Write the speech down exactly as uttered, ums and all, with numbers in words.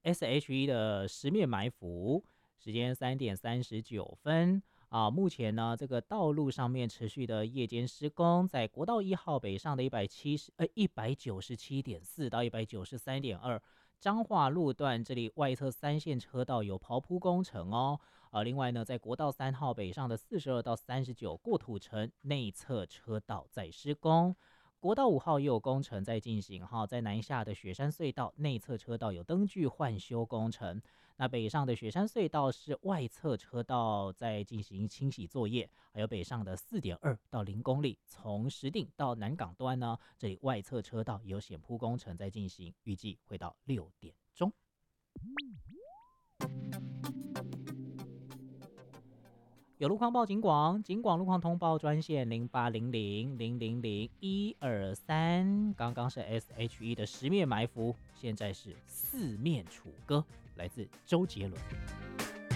S H E 的十面埋伏，时间三点三十九分。啊，目前呢，这个道路上面持续的夜间施工，在国道一号北上的一百七十呃一百九十七点四到一百九十三点二，彰化路段这里外侧三线车道有刨铺工程哦。啊，另外呢，在国道三号北上的四十二到三十九过土城内侧车道在施工。国道五号也有工程在进行哈，在南下的雪山隧道内侧车道有灯具换修工程，那北上的雪山隧道是外侧车道在进行清洗作业，还有北上的四点二到零公里，从石碇到南港端呢，这里外侧车道有险铺工程在进行，预计会到六点钟。有路况报警广，警广路况通报专线零八零零零零零一二三。刚刚是 S H E 的十面埋伏，现在是四面楚歌，来自周杰伦。